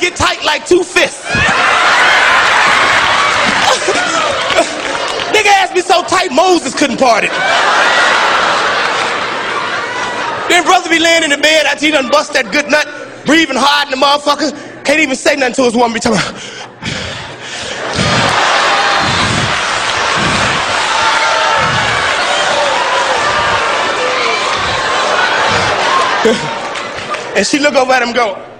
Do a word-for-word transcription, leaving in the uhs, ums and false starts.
get tight like two fists. Nigga ass be so tight, Moses couldn't part it. Then brother be laying in the bed after he done bust that good nut, breathing hard in the motherfucker, can't even say nothing to his woman, be talking about. And she look over at him and go,